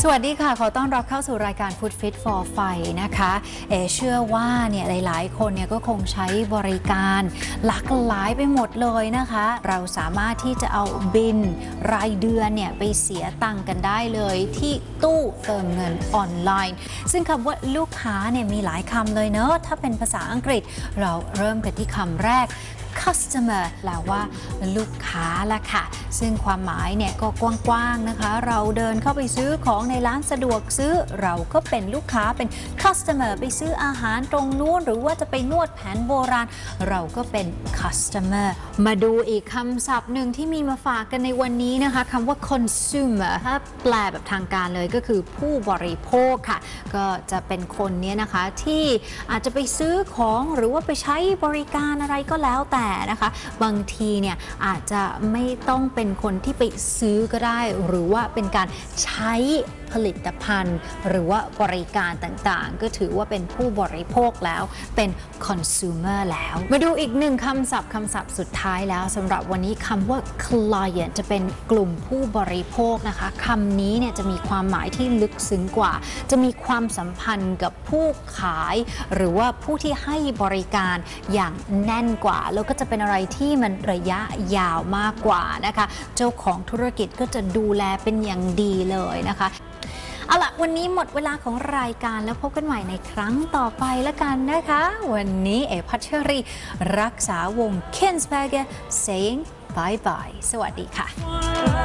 สวัสดีค่ะขอต้อนรับเข้าสู่รายการ Food Fit for Fight นะคะเชื่อว่าเนี่ยหลายๆคนเนี่ยก็คงใช้บริการหลากหลายไปหมดเลยนะคะเราสามารถที่จะเอาบินรายเดือนเนี่ยไปเสียตังค์กันได้เลยที่ตู้เติมเงินออนไลน์ซึ่งคำว่าลูกค้าเนี่ยมีหลายคำเลยเนอะถ้าเป็นภาษาอังกฤษเราเริ่มกันที่คำแรกcustomer แปลว่าลูกค้าละค่ะซึ่งความหมายเนี่ยก็กว้างๆนะคะเราเดินเข้าไปซื้อของในร้านสะดวกซื้อเราก็เป็นลูกค้าเป็น customer ไปซื้ออาหารตรงนู้นหรือว่าจะไปนวดแผนโบราณเราก็เป็น customer มาดูอีกคำศัพท์หนึ่งที่มีมาฝากกันในวันนี้นะคะคำว่า consumer ถ้าแปลแบบทางการเลยก็คือผู้บริโภคค่ะก็จะเป็นคนนี้นะคะที่อาจจะไปซื้อของหรือว่าไปใช้บริการอะไรก็แล้วแต่นะคะบางทีเนี่ยอาจจะไม่ต้องเป็นคนที่ไปซื้อก็ได้หรือว่าเป็นการใช้ผลิตภัณฑ์หรือว่าบริการต่างๆก็ถือว่าเป็นผู้บริโภคแล้วเป็น consumer แล้วมาดูอีกหนึ่งคำศัพท์สุดท้ายแล้วสำหรับวันนี้คำว่า client จะเป็นกลุ่มผู้บริโภคนะคะคำนี้เนี่ยจะมีความหมายที่ลึกซึ้งกว่าจะมีความสัมพันธ์กับผู้ขายหรือว่าผู้ที่ให้บริการอย่างแน่นกว่าแล้วก็จะเป็นอะไรที่มันระยะยาวมากกว่านะคะเจ้าของธุรกิจก็จะดูแลเป็นอย่างดีเลยนะคะเอาล่ะวันนี้หมดเวลาของรายการแล้วพบกันใหม่ในครั้งต่อไปแล้วกันนะคะวันนี้พัชรีรักษาวงศ์ Kinsberger saying bye bye สวัสดีค่ะ